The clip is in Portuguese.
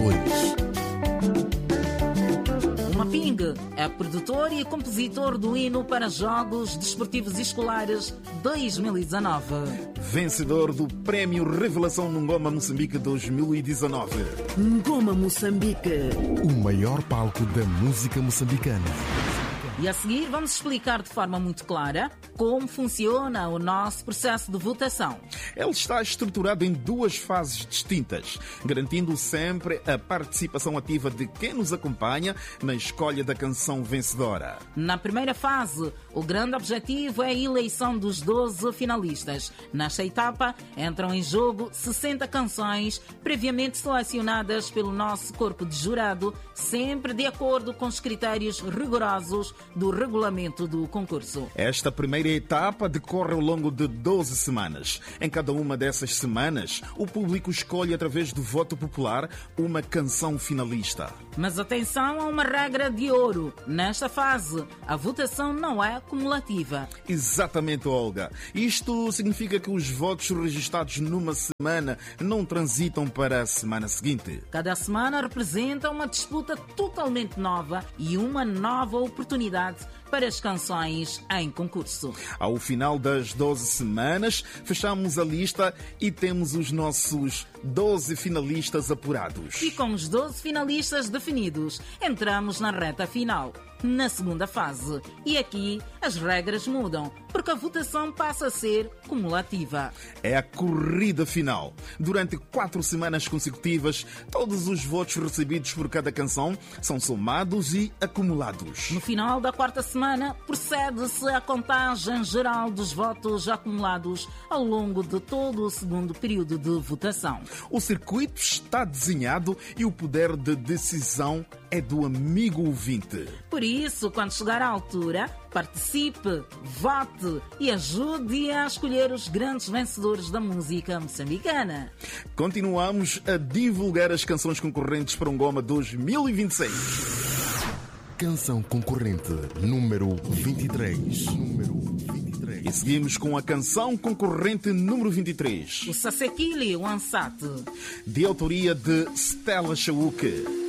Produtores. O Maping é produtor e compositor do hino para Jogos Desportivos Escolares 2019. Vencedor do Prémio Revelação Ngoma Moçambique 2019. Ngoma Moçambique. O maior palco da música moçambicana. E a seguir vamos explicar de forma muito clara como funciona o nosso processo de votação. Ele está estruturado em duas fases distintas, garantindo sempre a participação ativa de quem nos acompanha na escolha da canção vencedora. Na primeira fase, o grande objetivo é a eleição dos 12 finalistas. Nesta etapa, entram em jogo 60 canções previamente selecionadas pelo nosso corpo de jurado, sempre de acordo com os critérios rigorosos do regulamento do concurso. Esta primeira etapa decorre ao longo de 12 semanas. Em cada uma dessas semanas, o público escolhe, através do voto popular, uma canção finalista. Mas atenção a uma regra de ouro. Nesta fase, a votação não é cumulativa. Exatamente, Olga. Isto significa que os votos registados numa semana não transitam para a semana seguinte. Cada semana representa uma disputa totalmente nova e uma nova oportunidade para as canções em concurso. Ao final das 12 semanas, fechamos a lista e temos os nossos 12 finalistas apurados. E com os 12 finalistas definidos, entramos na reta final, na segunda fase. E aqui as regras mudam, porque a votação passa a ser cumulativa. É a corrida final. Durante 4 semanas consecutivas, todos os votos recebidos por cada canção são somados e acumulados. No final da quarta semana, procede-se à contagem geral dos votos acumulados ao longo de todo o segundo período de votação. O circuito está desenhado e o poder de decisão é do amigo ouvinte. Por isso, quando chegar à altura, participe, vote e ajude a escolher os grandes vencedores da música moçambicana. Continuamos a divulgar as canções concorrentes para o Ngoma 2026. Canção concorrente número 23. E seguimos com a canção concorrente número 23. O Sasekili Wansat, de autoria de Stella Chauke.